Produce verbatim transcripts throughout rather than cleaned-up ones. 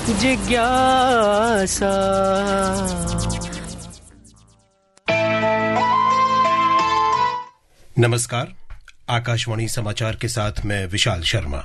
जिज्ञासा। नमस्कार, आकाशवाणी समाचार के साथ मैं विशाल शर्मा।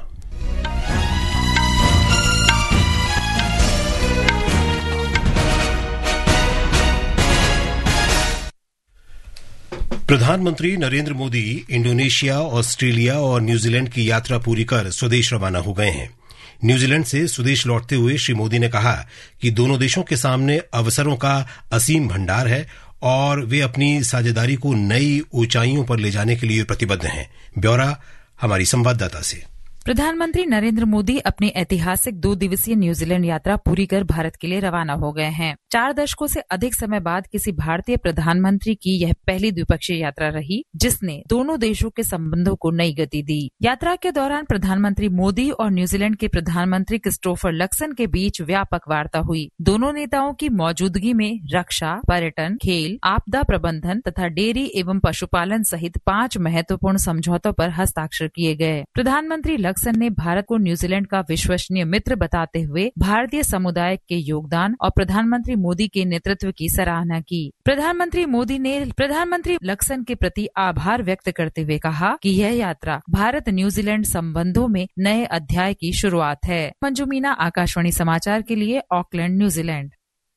प्रधानमंत्री नरेंद्र मोदी इंडोनेशिया, ऑस्ट्रेलिया और न्यूजीलैंड की यात्रा पूरी कर स्वदेश रवाना हो गए हैं। न्यूजीलैंड से स्वदेश लौटते हुए श्री मोदी ने कहा कि दोनों देशों के सामने अवसरों का असीम भंडार है और वे अपनी साझेदारी को नई ऊंचाइयों पर ले जाने के लिए प्रतिबद्ध हैं। ब्यौरा हमारी संवाददाता से। प्रधानमंत्री नरेंद्र मोदी अपनी ऐतिहासिक दो दिवसीय न्यूजीलैंड यात्रा पूरी कर भारत के लिए रवाना हो गए हैं। चार दशकों से अधिक समय बाद किसी भारतीय प्रधानमंत्री की यह पहली द्विपक्षीय यात्रा रही, जिसने दोनों देशों के संबंधों को नई गति दी। यात्रा के दौरान प्रधानमंत्री मोदी और न्यूजीलैंड के प्रधानमंत्री क्रिस्टोफर लक्सन के बीच व्यापक वार्ता हुई। दोनों नेताओं की मौजूदगी में रक्षा, पर्यटन, खेल, आपदा प्रबंधन तथा डेयरी एवं पशुपालन सहित पांच महत्वपूर्ण समझौतों पर हस्ताक्षर किए गए। प्रधानमंत्री लक्सन ने भारत को न्यूजीलैंड का विश्वसनीय मित्र बताते हुए भारतीय समुदाय के योगदान और प्रधानमंत्री मोदी के नेतृत्व की सराहना की। प्रधानमंत्री मोदी ने प्रधानमंत्री लक्सन के प्रति आभार व्यक्त करते हुए कहा कि यह यात्रा भारत न्यूजीलैंड संबंधों में नए अध्याय की शुरुआत है। मंजू मीना, आकाशवाणी समाचार के लिए ऑकलैंड, न्यूजीलैंड।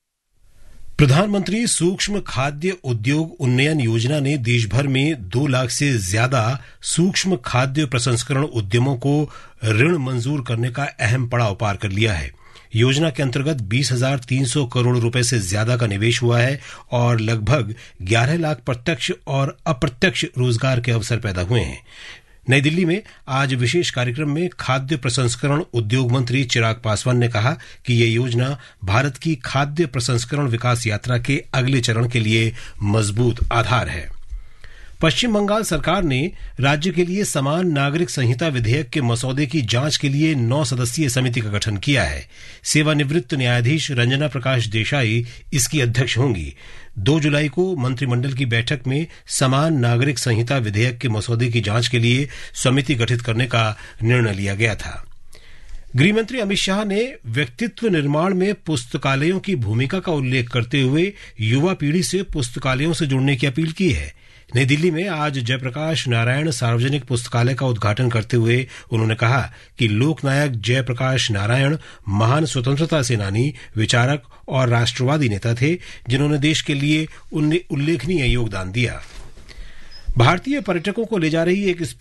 प्रधानमंत्री सूक्ष्म खाद्य उद्योग उन्नयन योजना ने देश भर में दो लाख से ज्यादा सूक्ष्म खाद्य प्रसंस्करण उद्यमों को ऋण मंजूर करने का अहम पड़ाव पार कर लिया है। योजना के अंतर्गत बीस हजार तीन सौ करोड़ रुपए से ज्यादा का निवेश हुआ है और लगभग ग्यारह लाख प्रत्यक्ष और अप्रत्यक्ष रोजगार के अवसर पैदा हुए हैं। नई दिल्ली में आज विशेष कार्यक्रम में खाद्य प्रसंस्करण उद्योग मंत्री चिराग पासवान ने कहा कि यह योजना भारत की खाद्य प्रसंस्करण विकास यात्रा के अगले चरण के लिए मजबूत आधार है। पश्चिम बंगाल सरकार ने राज्य के लिए समान नागरिक संहिता विधेयक के मसौदे की जांच के लिए नौ सदस्यीय समिति का गठन किया है। सेवानिवृत्त न्यायाधीश रंजना प्रकाश देसाई इसकी अध्यक्ष होंगी। दो जुलाई को मंत्रिमंडल की बैठक में समान नागरिक संहिता विधेयक के मसौदे की जांच के लिए समिति गठित करने का निर्णय लिया गया था। गृहमंत्री अमित शाह ने व्यक्तित्व निर्माण में पुस्तकालयों की भूमिका का उल्लेख करते हुए युवा पीढ़ी से पुस्तकालयों से जुड़ने की अपील की है। नई दिल्ली में आज जयप्रकाश नारायण सार्वजनिक पुस्तकालय का उद्घाटन करते हुए उन्होंने कहा कि लोकनायक जयप्रकाश नारायण महान स्वतंत्रता सेनानी, विचारक और राष्ट्रवादी नेता थे, जिन्होंने देश के लिए उल्लेखनीय योगदान दिया। भारतीय पर्यटकों को ले जा रही एक